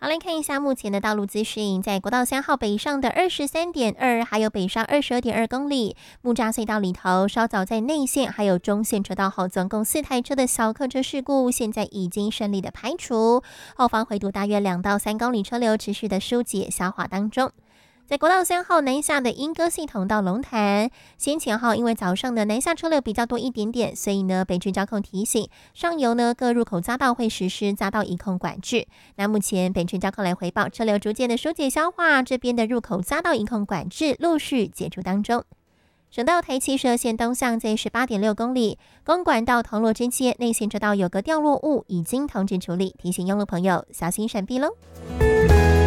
好，来看一下目前的道路资讯。在国道3号北上的23.2，还有北上22.2公里，木栅隧道里头，稍早在内线还有中线车道后，总共4台车的小客车事故，现在已经顺利的排除，后方回堵大约2到3公里车流持续的疏解消化当中。在国道3号南下的莺歌系统到龙潭，先前号因为早上的南下车流比较多一点点，所以呢，北区交控提醒上游呢各入口匝道会实施匝道移控管制。那目前北区交控来回报，车流逐渐的疏解消化，这边的入口匝道移控管制陆续解除当中。省道台七十线东向在18.6公里，公馆到铜锣之间内线车道有个掉落物，已经通知处理，提醒用路朋友小心闪避喽。